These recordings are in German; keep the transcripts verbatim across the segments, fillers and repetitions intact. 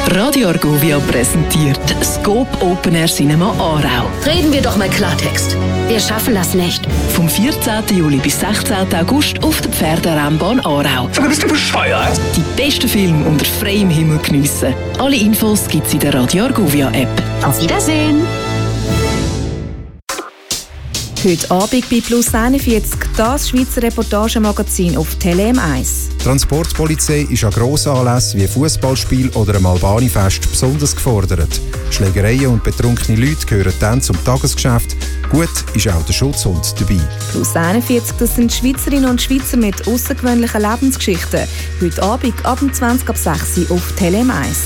Radio Argovia präsentiert Scope Open Air Cinema Aarau. Reden wir doch mal Klartext. Wir schaffen das nicht. Vom vierzehnten Juli bis sechzehnten August auf der Pferderennbahn Aarau. Sag mal, bist du bescheuert? Die besten Filme unter freiem Himmel geniessen. Alle Infos gibt's in der Radio Argovia App. Auf Wiedersehen. Heute Abend bei Plus einundvierzig das Schweizer Reportagemagazin auf Tele M eins. Die Transportpolizei ist an Grossanlässen wie Fußballspiel oder einem Albani-Fest besonders gefordert. Schlägereien und betrunkene Leute gehören dann zum Tagesgeschäft. Gut ist auch der Schutzhund dabei. Plus einundvierzig, das sind Schweizerinnen und Schweizer mit außergewöhnlichen Lebensgeschichten. Heute Abend ab zwanzig ab sechs auf Tele M eins.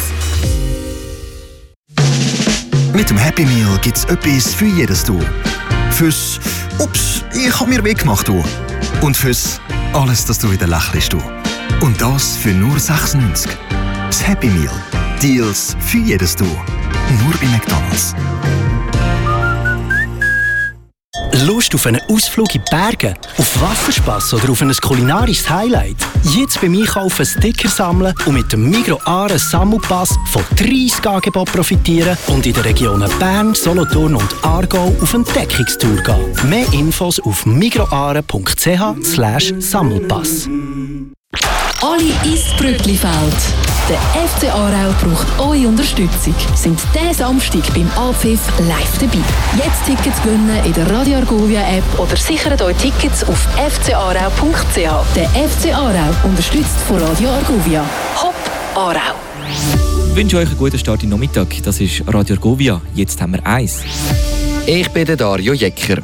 Mit dem Happy Meal gibt es etwas für jedes Du. Fürs «Ups, ich habe mir weggemacht» du. Und fürs «Alles, dass du wieder lächelst» du. Und das für nur sechsundneunzig. Das Happy Meal. Deals für jedes Du. Nur bei McDonald's. Lust auf einen Ausflug in die Berge, auf Wasserspass oder auf ein kulinarisches Highlight? Jetzt beim Einkaufen Sticker sammeln und mit dem Migros Aare Sammelpass von dreissig Angeboten profitieren und in den Regionen Bern, Solothurn und Aargau auf Entdeckungstour gehen. Mehr Infos auf migroaare.ch slash Sammelpass. Alle ins Brücklifeld. Der F C Aarau braucht eure Unterstützung. Sind diesen Samstag beim Anpfiff live dabei. Jetzt Tickets gewinnen in der Radio Argovia App oder sichert euch Tickets auf f c aarau punkt c h. Der F C Aarau unterstützt von Radio Argovia. Hopp Aarau! Ich wünsche euch einen guten Start in den Nachmittag. Das ist Radio Argovia. Jetzt haben wir eins. Ich bin der Dario Jecker.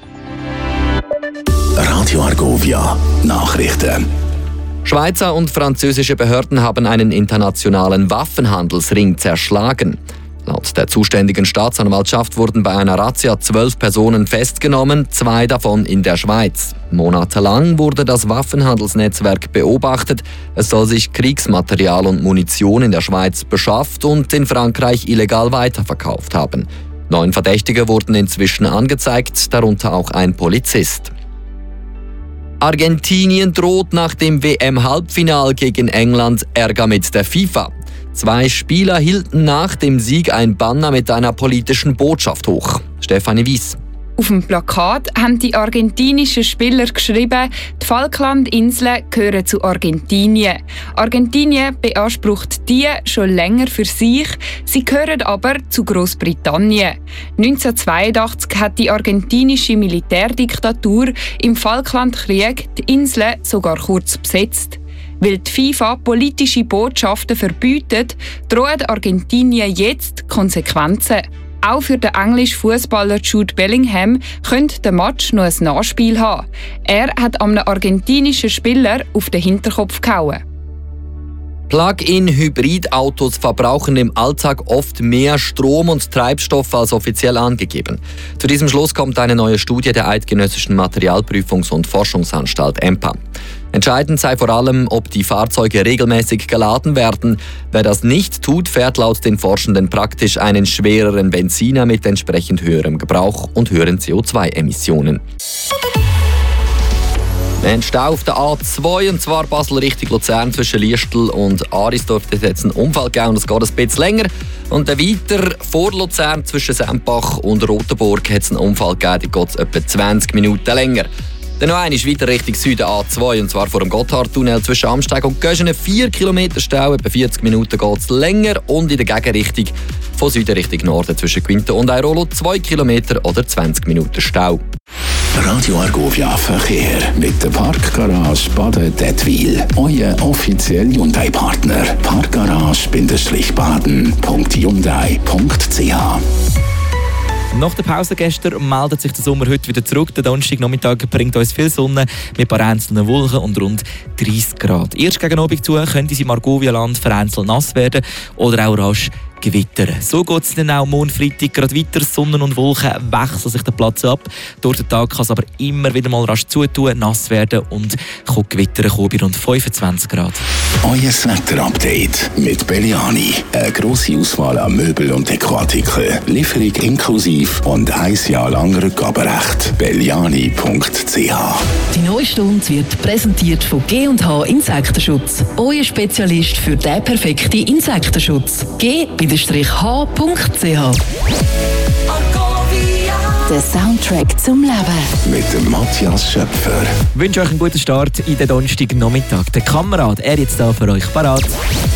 Radio Argovia Nachrichten. Schweizer und französische Behörden haben einen internationalen Waffenhandelsring zerschlagen. Laut der zuständigen Staatsanwaltschaft wurden bei einer Razzia zwölf Personen festgenommen, zwei davon in der Schweiz. Monatelang wurde das Waffenhandelsnetzwerk beobachtet. Es soll sich Kriegsmaterial und Munition in der Schweiz beschafft und in Frankreich illegal weiterverkauft haben. Neun Verdächtige wurden inzwischen angezeigt, darunter auch ein Polizist. Argentinien droht nach dem W M-Halbfinal gegen England Ärger mit der FIFA. Zwei Spieler hielten nach dem Sieg ein Banner mit einer politischen Botschaft hoch. Stefanie Weiss. Auf dem Plakat haben die argentinischen Spieler geschrieben, die Falklandinseln gehören zu Argentinien. Argentinien beansprucht die schon länger für sich, sie gehören aber zu Großbritannien. neunzehnhundertzweiundachtzig hat die argentinische Militärdiktatur im Falklandkrieg die Inseln sogar kurz besetzt. Weil die FIFA politische Botschaften verbietet, drohen Argentinien jetzt Konsequenzen. Auch für den englischen Fußballer Jude Bellingham könnte der Match noch ein Nachspiel haben. Er hat einem argentinischen Spieler auf den Hinterkopf gehauen. Plug-in-Hybridautos verbrauchen im Alltag oft mehr Strom und Treibstoff als offiziell angegeben. Zu diesem Schluss kommt eine neue Studie der Eidgenössischen Materialprüfungs- und Forschungsanstalt E M P A. Entscheidend sei vor allem, ob die Fahrzeuge regelmäßig geladen werden. Wer das nicht tut, fährt laut den Forschenden praktisch einen schwereren Benziner mit entsprechend höherem Gebrauch und höheren C O zwei Emissionen. Wir haben Stau auf der A zwei, und zwar Basel Richtung Luzern zwischen Liestel und Arisdorf. Dort hat es einen Unfall gegeben und es geht ein bisschen länger. Und dann weiter vor Luzern zwischen Sempach und Rotenburg hat es einen Unfall gegeben. Da geht es etwa zwanzig Minuten länger. Dann noch einmal weiter Richtung Süden A zwei, und zwar vor dem Gotthardtunnel zwischen Amsteg und Göschenen. vier Kilometer Stau, etwa vierzig Minuten geht es länger. Und in der Gegenrichtung von Süden Richtung Norden zwischen Quinten und Airolo zwei Kilometer oder zwanzig Minuten Stau. Radio Argovia Verkehr mit der Parkgarage Baden Dettwil. Euer offizieller Hyundai-Partner. Parkgarage-baden punkt hyundai punkt c h. Nach der Pause gestern meldet sich der Sommer heute wieder zurück. Der Donnerstagnachmittag bringt uns viel Sonne mit ein paar einzelnen Wolken und rund dreißig Grad. Erst gegen Abend zu könnte es im Argovia-Land vereinzelt nass werden oder auch rasch gewittern. So geht es dann auch morgen Freitag gerade weiter. Sonne und Wolken wechseln sich den Platz ab. Durch den Tag kann es aber immer wieder mal rasch zutun, nass werden und Gewitter kommen bei rund fünfundzwanzig Grad. Euer Wetter-Update mit Belliani. Eine grosse Auswahl an Möbel und Dekoartikeln. Lieferung inklusive und ein Jahr lang Rückgaberecht. belliani punkt c h. Die neue Stunde wird präsentiert von G und H Insektenschutz. Euer Spezialist für den perfekten Insektenschutz. g H punkt c h. Der Soundtrack zum Leben. Mit dem Matthias Schöpfer. Ich wünsche euch einen guten Start in den Donnerstag Nachmittag. Der Kamerad, er jetzt da für euch parat.